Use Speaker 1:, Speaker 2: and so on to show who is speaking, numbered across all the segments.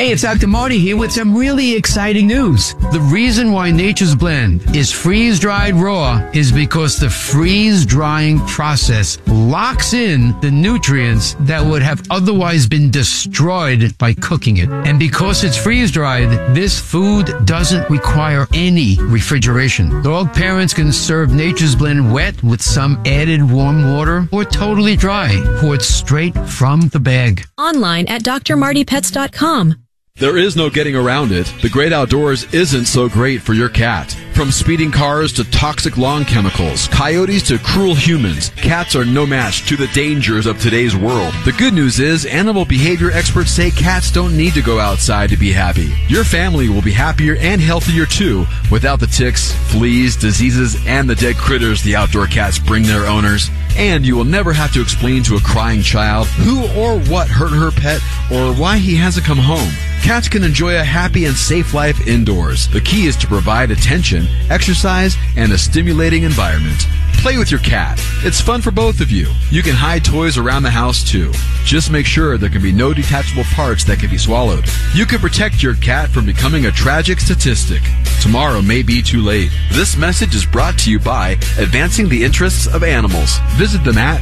Speaker 1: Hey, it's Dr. Marty here with some really exciting news. The reason why Nature's Blend is freeze-dried raw is because the freeze-drying process locks in the nutrients that would have otherwise been destroyed by cooking it. And because it's freeze-dried, this food doesn't require any refrigeration. Dog parents can serve Nature's Blend wet with some added warm water or totally dry, poured straight from the bag.
Speaker 2: Online at drmartypets.com.
Speaker 3: There is no getting around it. The great outdoors isn't so great for your cat. From speeding cars to toxic lawn chemicals, coyotes to cruel humans, cats are no match to the dangers of today's world. The good news is, animal behavior experts say cats don't need to go outside to be happy. Your family will be happier and healthier too, without the ticks, fleas, diseases, and the dead critters the outdoor cats bring their owners. And you will never have to explain to a crying child who or what hurt her pet or why he hasn't come home. Cats can enjoy a happy and safe life indoors. The key is to provide attention, exercise, and a stimulating environment. Play with your cat. It's fun for both of you. You can hide toys around the house too. Just make sure there can be no detachable parts that can be swallowed. You can protect your cat from becoming a tragic statistic. Tomorrow may be too late. This message is brought to you by Advancing the Interests of Animals. Visit them at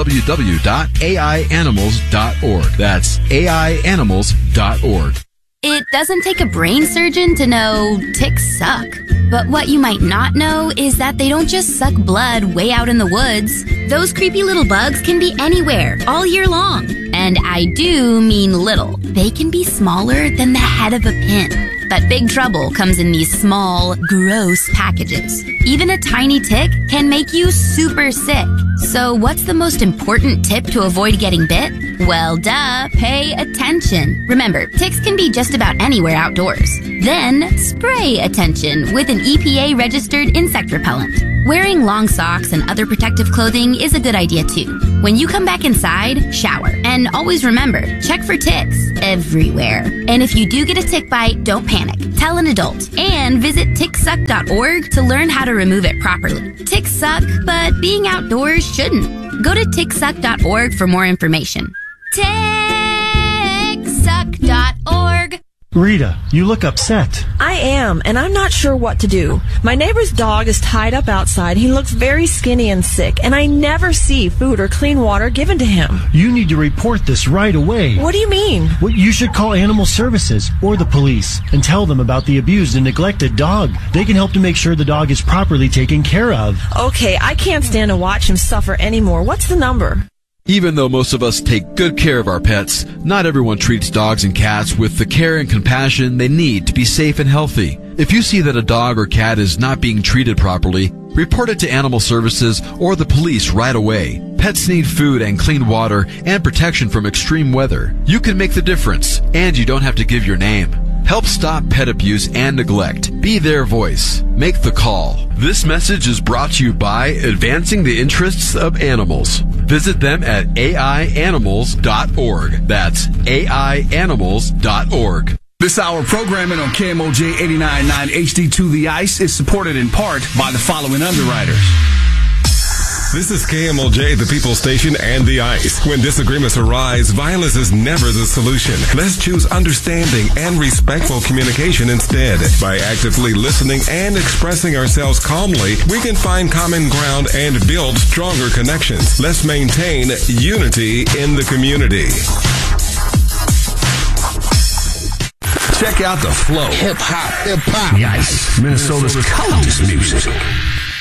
Speaker 3: www.aianimals.org. That's aianimals.org.
Speaker 4: It doesn't take a brain surgeon to know ticks suck. But what you might not know is that they don't just suck blood way out in the woods. Those creepy little bugs can be anywhere, all year long. And I do mean little. They can be smaller than the head of a pin. But big trouble comes in these small, gross packages. Even a tiny tick can make you super sick. So what's the most important tip to avoid getting bit? Well, duh, pay attention. Remember, ticks can be just about anywhere outdoors. Then, spray attention with an EPA-registered insect repellent. Wearing long socks and other protective clothing is a good idea too. When you come back inside, shower. And always remember, check for ticks everywhere. And if you do get a tick bite, don't panic. Tell an adult. And visit ticksuck.org to learn how to remove it properly. Ticks suck, but being outdoors shouldn't. Go to ticksuck.org for more information. Ticksuck.org.
Speaker 5: Rita, you look upset.
Speaker 6: I am, and I'm not sure what to do. My neighbor's dog is tied up outside. He looks very skinny and sick, and I never see food or clean water given to him.
Speaker 5: You need to report this right away.
Speaker 6: What do you mean?
Speaker 5: Well, you should call Animal Services or the police and tell them about the abused and neglected dog. They can help to make sure the dog is properly taken care of.
Speaker 6: Okay, I can't stand to watch him suffer anymore. What's the number?
Speaker 3: Even though most of us take good care of our pets, not everyone treats dogs and cats with the care and compassion they need to be safe and healthy. If you see that a dog or cat is not being treated properly, report it to Animal Services or the police right away. Pets need food and clean water and protection from extreme weather. You can make the difference, and you don't have to give your name. Help stop pet abuse and neglect. Be their voice. Make the call. This message is brought to you by Advancing the Interests of Animals. Visit them at aianimals.org. That's aianimals.org.
Speaker 7: This hour programming on KMOJ 89.9 HD2 The Ice is supported in part by the following underwriters.
Speaker 8: This is KMOJ, the People Station, and The Ice. When disagreements arise, violence is never the solution. Let's choose understanding and respectful communication instead. By actively listening and expressing ourselves calmly, we can find common ground and build stronger connections. Let's maintain unity in the community.
Speaker 7: Check out the flow.
Speaker 9: Hip-hop. The Ice, Minnesota's coldest music.